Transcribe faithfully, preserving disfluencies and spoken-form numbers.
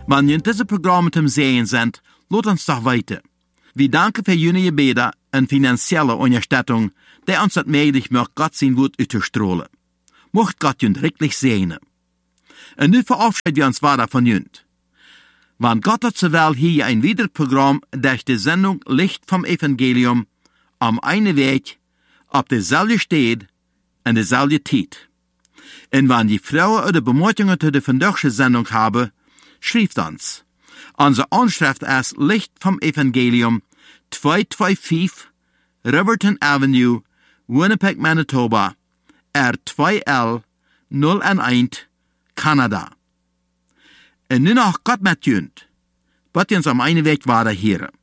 Wenn ihr diese Programme zum Sehen sind, lasst uns doch weiter. Wir danken für jene Gebete und finanzielle Unterstützung, die uns das möglich macht, Gott sein Wort auszustrahlen. Mocht Gott jünd richtig segnen. Und nu verabschieden wir uns weiter von jünd. Wann Gott hat zur Welt hier ein weiteres Programm durch die Sendung Licht vom Evangelium am einen Weg, auf derselbe Stelle und derselbe Zeit. Und wenn die Frauen oder Bemerkungen zu der vandaagse Sendung haben, schreibt uns. Unsere Anschrift ist Licht vom Evangelium, zweihunderfünfundzweißig Riverton Avenue, Winnipeg, Manitoba, R zwei L null eins, Kanada. Und nun noch Gott mit jünd, wird uns am einen Weg weiter hören.